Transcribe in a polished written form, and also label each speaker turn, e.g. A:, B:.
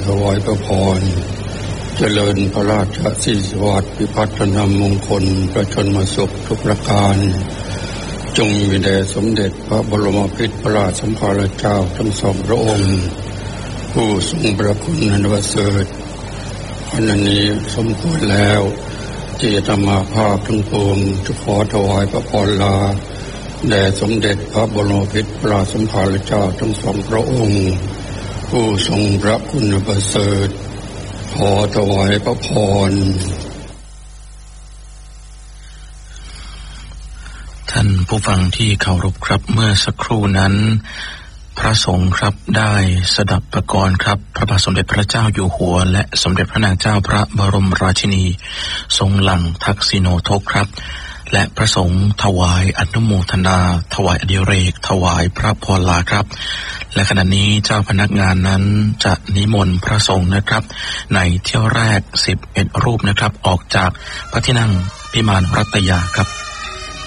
A: ถวายพระพรเจริญพระราชสีสวัสดิ์พิพัฒนมงคลพระชนมสุขทุกประการจงมีแด่สมเด็จพระบรมพิตรพระราชสัมภารเจ้าทั้งสองพระองค์ผู้ทรงพระคุณอันประเสริฐอันนี้สมควรแล้วที่อาตมาภาพทั้งปวงจะขอถวายพระพรลาแด่สมเด็จพระบรมพิตรพระราชสัมภารเจ้าทั้งสองพระองค์ผู้ทรงพระคุณอันประเสริฐขอถวายพระพร
B: ท่านผู้ฟังที่เคารพครับเมื่อสักครู่นั้นพระสงฆ์ครับได้สดับประกรณ์ครับพระบาทสมเด็จพระเจ้าอยู่หัวและสมเด็จพระนางเจ้าพระบรมราชินีทรงหลั่งทักษิโนทกครับและพระสงฆ์ถวายอนุโมทนาถวายอดิเรกถวายพระพรลาครับและขณะนี้เจ้าพนักงานนั้นจะนิมนต์พระสงฆ์นะครับในเที่ยวแรก11รูปนะครับออกจากพระที่นั่งพิมานรัตยาครับ